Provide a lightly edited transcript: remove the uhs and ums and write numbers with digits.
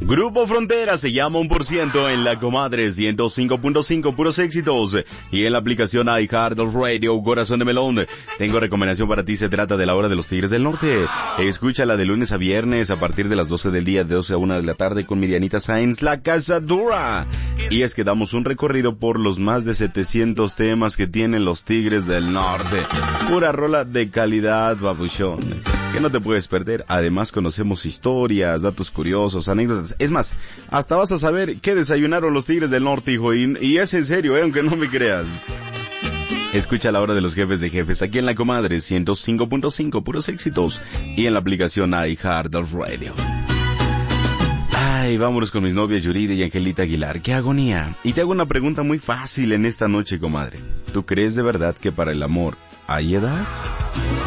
Grupo Frontera se llama 1% en la comadre 105.5 puros éxitos y en la aplicación iHeartRadio Corazón de Melón. Tengo recomendación para ti, se trata de la hora de los Tigres del Norte. Escúchala de lunes a viernes a partir de las 12 del día, de 12 a 1 de la tarde con mi Dianita Sáenz, la Casa Dura. Y es que damos un recorrido por los más de 700 temas que tienen los Tigres del Norte. Pura rola de calidad, babuchón, que no te puedes perder. Además conocemos historias, datos curiosos, anécdotas. Es más, hasta vas a saber qué desayunaron los Tigres del Norte, hijo. Y es en serio, aunque no me creas. Escucha la hora de los jefes de jefes aquí en la comadre 105.5 puros éxitos y en la aplicación iHeartRadio. Ay, vámonos con mis novias Yuride y Angelita Aguilar. ¡Qué agonía! Y te hago una pregunta muy fácil en esta noche, comadre. ¿Tú crees de verdad que para el amor hay edad?